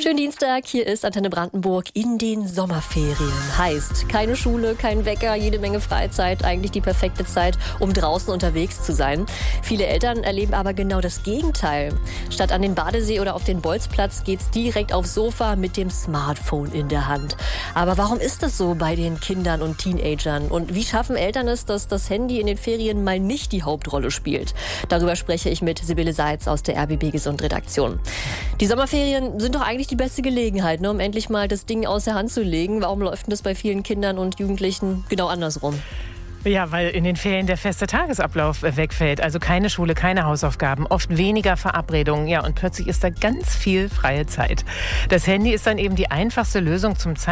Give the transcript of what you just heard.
Schönen Dienstag, hier ist Antenne Brandenburg in den Sommerferien. Heißt, keine Schule, kein Wecker, jede Menge Freizeit, eigentlich die perfekte Zeit, um draußen unterwegs zu sein. Viele Eltern erleben aber genau das Gegenteil. Statt an den Badesee oder auf den Bolzplatz geht's direkt aufs Sofa mit dem Smartphone in der Hand. Aber warum ist das so bei den Kindern und Teenagern? Und wie schaffen Eltern es, dass das Handy in den Ferien mal nicht die Hauptrolle spielt? Darüber spreche ich mit Sibylle Seitz aus der RBB Gesund Redaktion. Die Sommerferien sind doch eigentlich die beste Gelegenheit, um endlich mal das Ding aus der Hand zu legen. Warum läuft denn das bei vielen Kindern und Jugendlichen genau andersrum? Ja, weil in den Ferien der feste Tagesablauf wegfällt. Also keine Schule, keine Hausaufgaben, oft weniger Verabredungen. Ja, und plötzlich ist da ganz viel freie Zeit. Das Handy ist dann eben die einfachste Lösung zum